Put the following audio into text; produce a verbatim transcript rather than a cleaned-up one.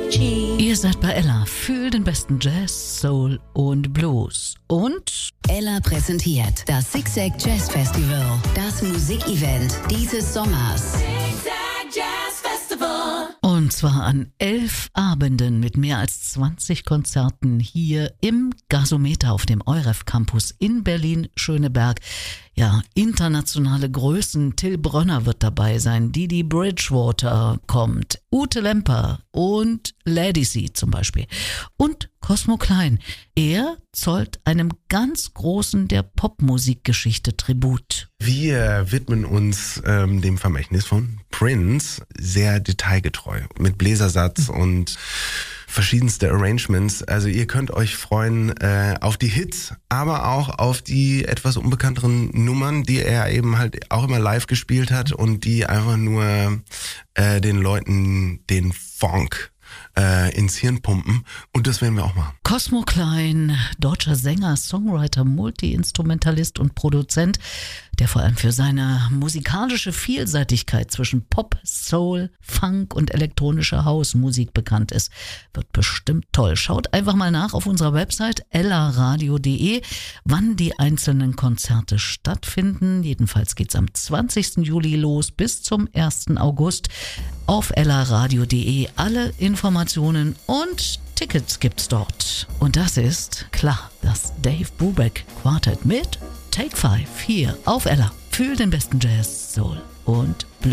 Ihr seid bei Ella für den besten Jazz, Soul und Blues. Und Ella präsentiert das Zigzag Jazz Festival, das Musikevent dieses Sommers. Zigzag Jazz Festival. Und zwar an elf Abenden mit mehr als zwanzig Konzerten hier im Gasometer auf dem Euref Campus in Berlin-Schöneberg. Ja, internationale Größen. Till Brönner wird dabei sein, Didi Bridgewater kommt, Ute Lemper und Lady C zum Beispiel. Und Cosmo Klein. Er zollt einem ganz Großen der Popmusikgeschichte Tribut. Wir widmen uns ähm, dem Vermächtnis von Prince sehr detailgetreu mit Bläsersatz mhm. und verschiedenste Arrangements. Also ihr könnt euch freuen äh, auf die Hits, aber auch auf die etwas unbekannteren Nummern, die er eben halt auch immer live gespielt hat und die einfach nur äh, den Leuten den Funk äh, ins Hirn pumpen. Und das werden wir auch machen. Cosmo Klein, deutscher Sänger, Songwriter, Multi-Instrumentalist und Produzent, der vor allem für seine musikalische Vielseitigkeit zwischen Pop, Soul, Funk und elektronischer Hausmusik bekannt ist. Wird bestimmt toll. Schaut einfach mal nach auf unserer Website ellaradio punkt de, wann die einzelnen Konzerte stattfinden. Jedenfalls geht's am zwanzigsten Juli los bis zum ersten August auf ellaradio punkt de. Alle Informationen und Tickets gibt's dort. Und das ist, klar, das Dave Brubeck Quartet mit Take Five hier auf Ella für den besten Jazz, Soul und